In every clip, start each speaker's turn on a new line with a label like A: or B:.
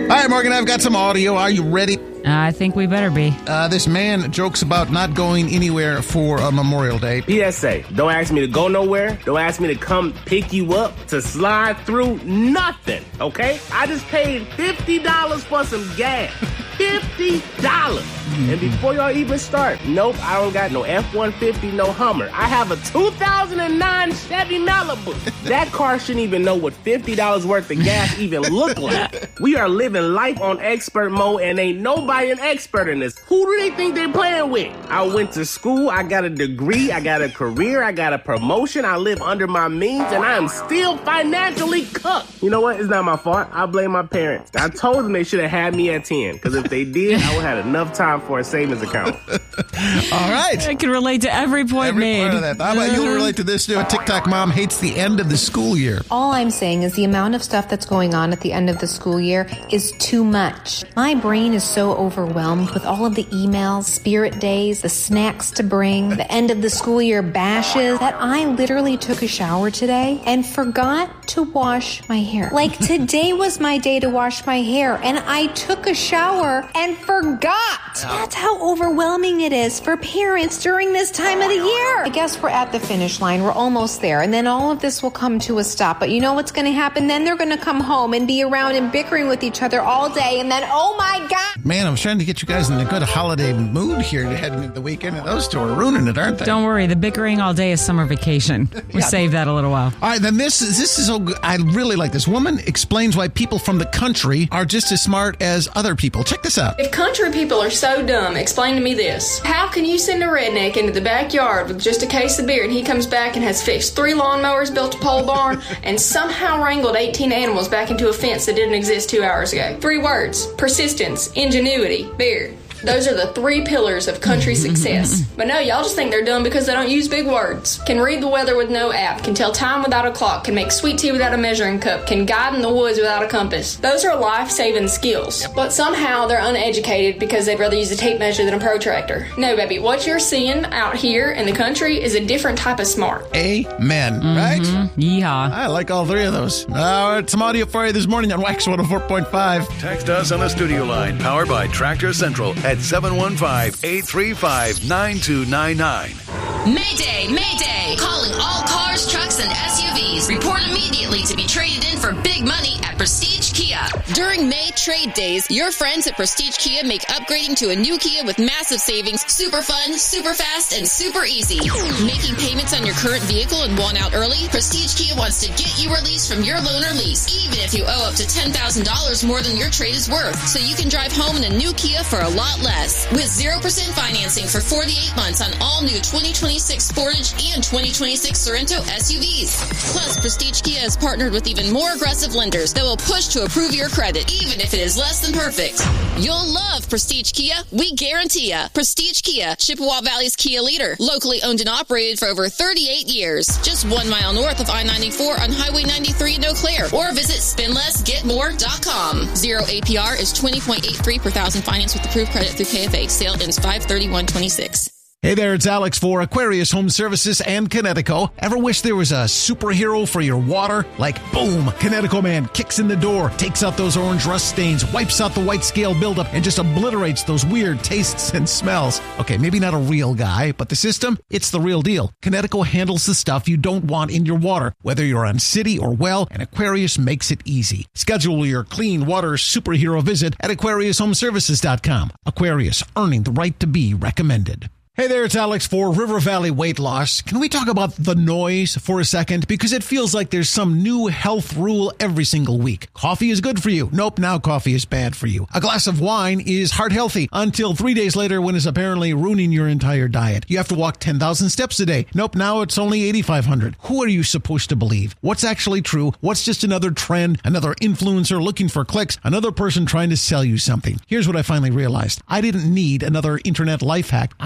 A: right, Morgan, I've got some audio. Are you ready?
B: I think we better be.
A: This man jokes about not going anywhere for Memorial Day.
C: PSA, don't ask me to go nowhere. Don't ask me to come pick you up, to slide through, nothing, okay? I just paid $50 for some gas. $50. And before y'all even start, nope, I don't got no F-150, no Hummer. I have a 2009 Chevy Malibu. That car shouldn't even know what $50 worth of gas even look like. We are living life on expert mode, and ain't nobody an expert in this. Who do they think they're playing with? I went to school, I got a degree, I got a career, I got a promotion, I live under my means, and I am still financially cooked. You know what? It's not my fault. I blame my parents. I told them they should have had me at 10, because if they did, I would have had enough time for a savings account.
A: All right.
B: I can relate to every point made.
A: Part of that. How about you'll relate to this too? A TikTok mom hates the end of the school year.
D: All I'm saying is the amount of stuff that's going on at the end of the school year is too much. My brain is so overwhelmed with all of the emails, spirit days, the snacks to bring, the end of the school year bashes, that I literally took a shower today and forgot to wash my hair. Like today was my day to wash my hair, and I took a shower and forgot. That's how overwhelming it is for parents during this time of the year. I guess we're at the finish line. We're almost there, and then all of this will come to a stop. But you know what's going to happen? Then they're going to come home and be around and bickering with each other all day, and then, oh my God.
A: Man, I was trying to get you guys in a good holiday mood here heading into the weekend, and those two are ruining it, aren't they?
B: Don't worry, the bickering all day is summer vacation. We'll save that a little while.
A: All right, then this is so good. I really like this. Woman explains why people from the country are just as smart as other people. Check this out.
E: If country people are so dumb, explain to me this. How can you send a redneck into the backyard with just a case of beer and he comes back and has fixed 3 lawnmowers, built a pole barn, and somehow wrangled 18 animals back into a fence that didn't exist 2 hours ago? 3 words: persistence, ingenuity, beer. Those are the 3 pillars of country success. But no, y'all just think they're dumb because they don't use big words. Can read the weather with no app, can tell time without a clock, can make sweet tea without a measuring cup, can guide in the woods without a compass. Those are life-saving skills. But somehow they're uneducated because they'd rather use a tape measure than a protractor. No, baby, what you're seeing out here in the country is a different type of smart.
A: Amen. Right?
B: Yeehaw.
A: I like all 3 of those. All right, some audio for you this morning on Wax 104.5.
F: Text us on the studio line, powered by Tractor Central, at 715-835-9299.
G: Mayday! Mayday! Calling all cars, trucks, and SUVs. Report immediately to be traded in for big money at Prestige Kia. During May Trade Days, your friends at Prestige Kia make upgrading to a new Kia with massive savings super fun, super fast, and super easy. Making payments on your current vehicle and want out early? Prestige Kia wants to get you released from your loan or lease, even if you owe up to $10,000 more than your trade is worth, so you can drive home in a new Kia for a lot less. With 0% financing for 48 months on all new 2026 Sportage and 2026 Sorento SUVs. Plus, Prestige Kia has partnered with even more aggressive lenders that will push to approve your credit, even if it is less than perfect. You'll love Prestige Kia. We guarantee ya. Prestige Kia, Chippewa Valley's Kia leader. Locally owned and operated for over 38 years. Just 1 mile north of I-94 on Highway 93 in Eau Claire. Or visit spendlessgetmore.com. 0 APR is 20.83 per thousand finance with approved credit through KFA. Sale ends 5/31/26.
A: Hey there, it's Alex for Aquarius Home Services and Connecticut. Ever wish there was a superhero for your water? Like, boom, Connecticut man kicks in the door, takes out those orange rust stains, wipes out the white scale buildup, and just obliterates those weird tastes and smells. Okay, maybe not a real guy, but the system, it's the real deal. Connecticut handles the stuff you don't want in your water, whether you're on city or well, and Aquarius makes it easy. Schedule your clean water superhero visit at AquariusHomeservices.com. Aquarius, earning the right to be recommended. Hey there, it's Alex for River Valley Weight Loss. Can we talk about the noise for a second? Because it feels like there's some new health rule every single week. Coffee is good for you. Nope, now coffee is bad for you. A glass of wine is heart healthy until 3 days later when it's apparently ruining your entire diet. You have to walk 10,000 steps a day. Nope, now it's only 8,500. Who are you supposed to believe? What's actually true? What's just another trend? Another influencer looking for clicks? Another person trying to sell you something? Here's what I finally realized. I didn't need another internet life hack. I needed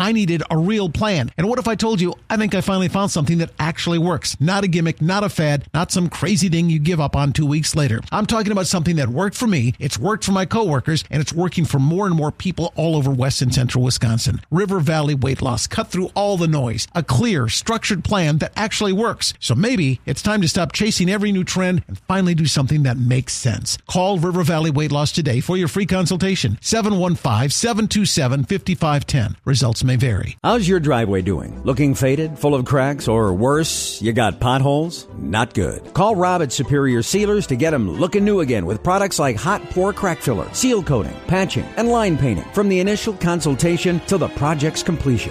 A: a real plan. And what if I told you, I think I finally found something that actually works? Not a gimmick, not a fad, not some crazy thing you give up on 2 weeks later. I'm talking about something that worked for me, it's worked for my coworkers, and it's working for more and more people all over West and Central Wisconsin. River Valley Weight Loss. Cut through all the noise. A clear, structured plan that actually works. So maybe it's time to stop chasing every new trend and finally do something that makes sense. Call River Valley Weight Loss today for your free consultation. 715-727-5510. Results may vary.
H: How's your driveway doing? Looking faded, full of cracks, or worse, you got potholes? Not good. Call Rob at Superior Sealers to get them looking new again with products like hot pour crack filler, seal coating, patching, and line painting from the initial consultation to the project's completion.